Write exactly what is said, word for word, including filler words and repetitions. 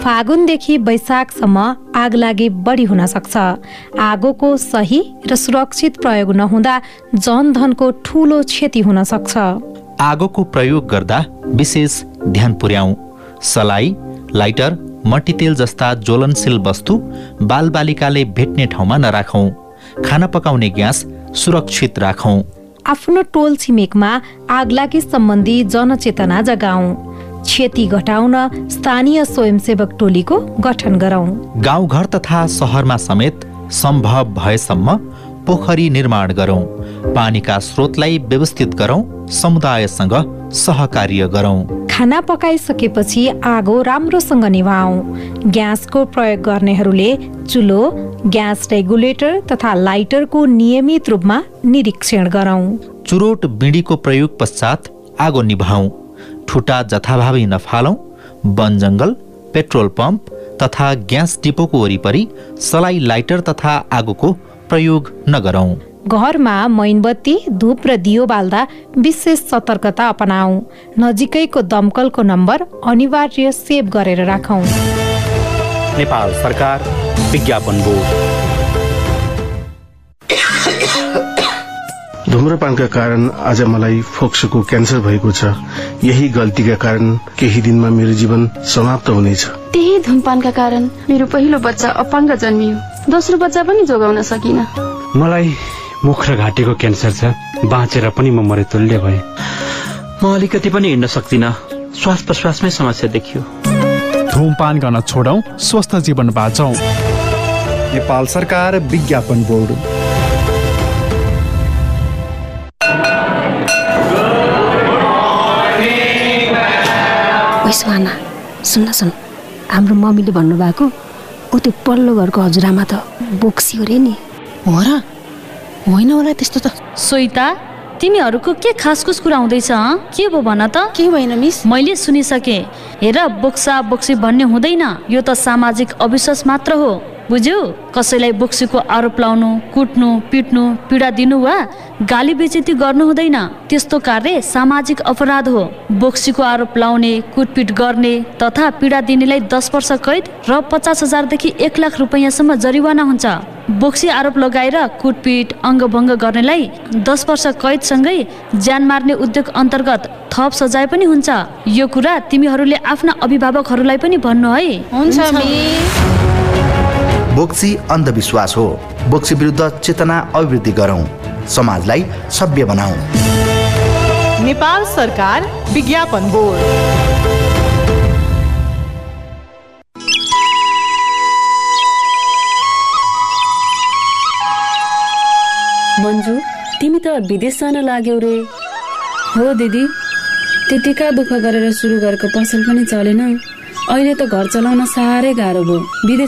फागुनदेखि वैशाखसम्म आगलागी बढी हुन सक्छ। आगोको सही र सुरक्षित प्रयोग नहुँदा जनधनको ठूलो क्षति हुन सक्छ। आगोको प्रयोग गर्दा विशेष ध्यान पुर्याऊ। सलाई, लाइटर, मट्टीतेल जस्ता ज्वलनशील वस्तु बालबालिकाले भेट्ने ठाउँमा नराखौं। खाना पकाउने ग्यास सुरक्षित राखौं। आफ्नो टोल छिमेकमा आगलागी सम्बन्धी जनचेतना जगाऊ। क्षति घटाउन स्थानीय स्वयंसेवक टोलीको गठन गरौं। गाउँघर तथा शहरमा समेत सम्भव भएसम्म पोखरी निर्माण गरौं। पानीका स्रोतलाई व्यवस्थित गरौं। समुदायसँग सहकार्य गरौं। खाना पकाइसकेपछि आगो राम्रोसँग निभाऊ। ग्यासको प्रयोग गर्नेहरूले चुलो, ग्यास रेगुलेटर तथा लाइटरको नियमित रूपमा निरीक्षण गरौं। चुरोट बिँडीको प्रयोग पश्चात आगो निभाऊ। ठुटा जथाभावी नफालौं। वन जंगल, पेट्रोल पम्प तथा ग्यास डिपोको वरिपरि सलाई, लाइटर तथा आगोको प्रयोग नगरौं। घरमा मैनबत्ती, धूप र दियो बाल्दा विशेष सतर्कता अपनाऊ। नजिकैको दमकलको नम्बर अनिवार्य सेभ गरेर राखौं। नेपाल सरकार विज्ञापन बोर्ड। धुम्रपानका कारण आज मलाई फोक्सोको क्यान्सर भएको छ। यही गल्तीका कारण केही दिनमा मेरो जीवन समाप्त हुनेछ। त्यही धुम्रपानका कारण मेरो पहिलो बच्चा अपाङ्ग जन्मियो। दोस्रो बच्चा पनि जोगाउन सकिन। मलाई मुख र घाँटीको क्यान्सर छ। बाँचेर पनि म मरेतुल्य भएँ। म अलिकति पनि हिँड्न सक्दिनँ। श्वास प्रश्वासमै समस्या देखियो। धूमपान गर्न छोडौं, स्वस्थ जीवन बाँचौं। नेपाल सरकार विज्ञापन बोर्ड। सुहाना, सुन्न सुन, हाम्रो मम्मीले भन्नुभएको ऊ त्यो पल्लो घरको हजुरआमा त बोक्सी हो रे नि। हो र? होइन होला त्यस्तो त। सोइता, तिमीहरूको के खासखुस कुरा हुँदैछ? के भो भन त? के भएन मिस? मैले सुनिसके। हेर, बोक्सा बोक्सी भन्ने हुँदैन। यो त सामाजिक अविश्वास मात्र हो, बुझ्यौ? कसैलाई बोक्सीको आरोप लाउनु, कुट्नु, पिट्नु, पीडा दिनु वा गाली बेइज्जती गर्नु हुँदैन। त्यस्तो कार्य सामाजिक अपराध हो। बोक्सीको आरोप लाउने, कुटपिट गर्ने तथा पीडा दिनेलाई दस वर्ष कैद र पचास हजारदेखि एक लाख रुपियाँसम्म जरिवाना हुन्छ। बोक्सी आरोप लगाएर कुटपिट, अङ्गभङ्ग गर्नेलाई दस वर्ष कैदसँगै ज्यान मार्ने उद्योग अन्तर्गत थप सजाय पनि हुन्छ। यो कुरा तिमीहरूले आफ्ना अभिभावकहरूलाई पनि भन्नु है। हुन्छ मिस। बोक्सी अन्धविश्वास हो। बोक्सी विरुद्ध चेतना अभिवृद्धि गरौं। समाजलाई सभ्य बनाऊ। नेपाल सरकार विज्ञापन बोर्ड। मन्जु, तिमी त विदेश जान लाग्यौ रे? हो दिदी, त्यतिका दुःख गरेर सुरु गरेको पसल पनि चलेन। अहिले त घर चलाउन साह्रै गाह्रो भयो। विदेश